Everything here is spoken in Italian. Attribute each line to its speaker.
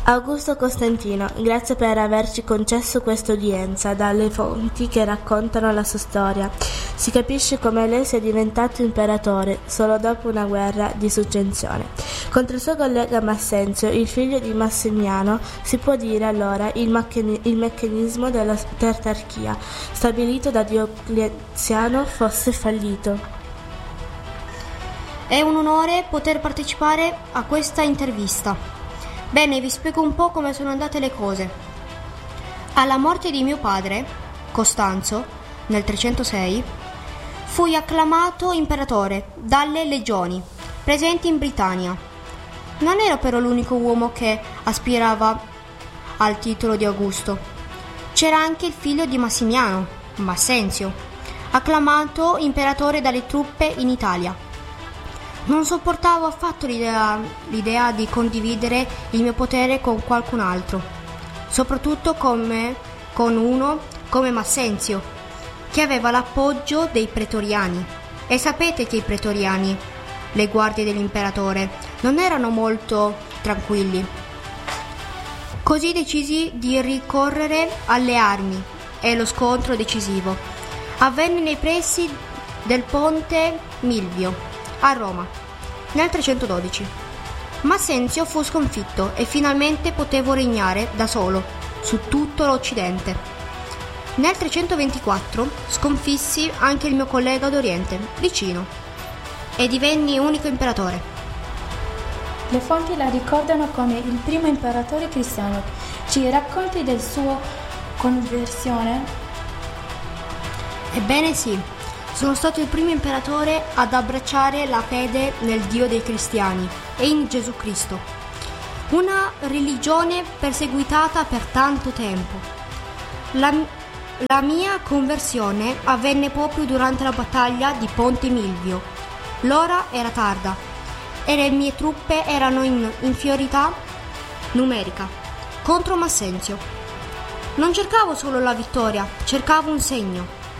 Speaker 1: Augusto Costantino, grazie per averci concesso questa udienza. Dalle fonti che raccontano la sua storia si capisce come lei sia diventato imperatore solo dopo una guerra di successione. Contro il suo collega Massenzio, il figlio di Massimiano, si può dire allora il meccanismo della tetrarchia stabilito da Diocleziano fosse fallito.
Speaker 2: È un onore poter partecipare a questa intervista. Bene, vi spiego un po' come sono andate le cose. Alla morte di mio padre, Costanzo, nel 306, fui acclamato imperatore dalle legioni presenti in Britannia. Non ero però l'unico uomo che aspirava al titolo di Augusto. C'era anche il figlio di Massimiano, Massenzio, acclamato imperatore dalle truppe in Italia. Non sopportavo affatto l'idea di condividere il mio potere con qualcun altro, soprattutto con uno come Massenzio, che aveva l'appoggio dei pretoriani. E sapete che i pretoriani, le guardie dell'imperatore, non erano molto tranquilli. Così decisi di ricorrere alle armi e lo scontro decisivo avvenne nei pressi del ponte Milvio, a Roma, nel 312. Massenzio fu sconfitto e finalmente potevo regnare da solo su tutto l'Occidente. Nel 324 sconfissi anche il mio collega d'Oriente, Licino, e divenni unico imperatore.
Speaker 3: Le fonti la ricordano come il primo imperatore cristiano. Ci racconti del suo conversione?
Speaker 2: Ebbene sì. Sono stato il primo imperatore ad abbracciare la fede nel Dio dei cristiani e in Gesù Cristo, una religione perseguitata per tanto tempo. La mia conversione avvenne proprio durante la battaglia di Ponte Milvio. L'ora era tarda e le mie truppe erano in inferiorità numerica contro Massenzio. Non cercavo solo la vittoria, cercavo un segno.